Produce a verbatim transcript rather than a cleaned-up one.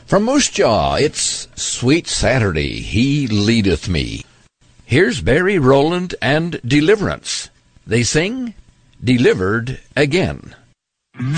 From Moose Jaw, it's Sweet Saturday, He Leadeth Me. Here's Barry Rowland and Deliverance. They sing, Delivered Again.